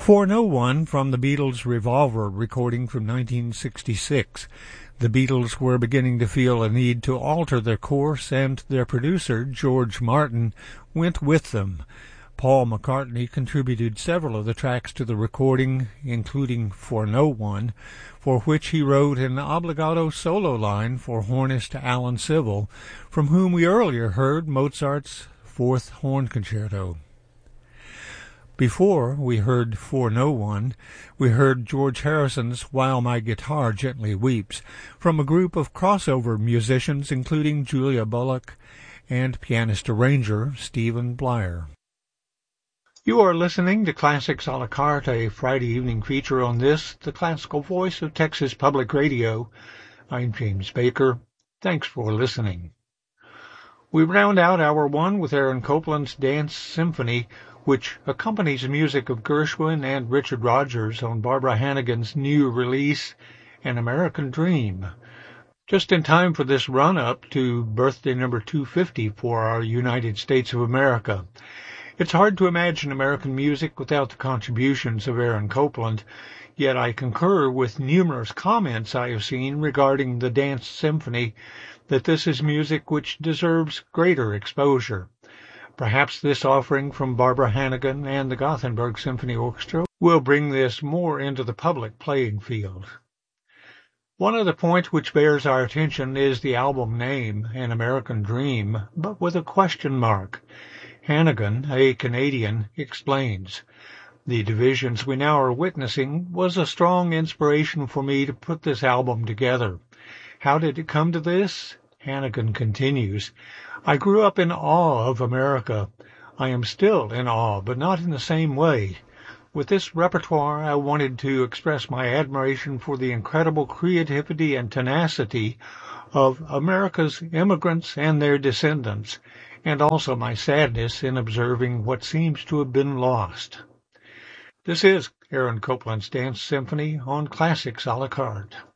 For No One from the Beatles' Revolver recording from 1966. The Beatles were beginning to feel a need to alter their course, and their producer, George Martin, went with them. Paul McCartney contributed several of the tracks to the recording, including For No One, for which he wrote an obbligato solo line for hornist Alan Civil, from whom we earlier heard Mozart's Fourth Horn Concerto. Before we heard For No One, we heard George Harrison's While My Guitar Gently Weeps, from a group of crossover musicians including Julia Bullock and pianist-arranger Stephen Blyer. You are listening to Classics a la carte, a Friday evening feature on this, the classical voice of Texas Public Radio. I'm James Baker. Thanks for listening. We round out Hour 1 with Aaron Copland's Dance Symphony, which accompanies the music of Gershwin and Richard Rodgers on Barbara Hannigan's new release, An American Dream. Just in time for this run-up to birthday number 250 for our United States of America. It's hard to imagine American music without the contributions of Aaron Copland, yet I concur with numerous comments I have seen regarding the Dance Symphony that this is music which deserves greater exposure. Perhaps this offering from Barbara Hannigan and the Gothenburg Symphony Orchestra will bring this more into the public playing field. One other point which bears our attention is the album name, An American Dream, but with a question mark. Hannigan, a Canadian, explains, "The divisions we now are witnessing was a strong inspiration for me to put this album together. How did it come to this?" Hannigan continues, "I grew up in awe of America. I am still in awe, but not in the same way. With this repertoire, I wanted to express my admiration for the incredible creativity and tenacity of America's immigrants and their descendants, and also my sadness in observing what seems to have been lost." This is Aaron Copland's Dance Symphony on Classics a la carte.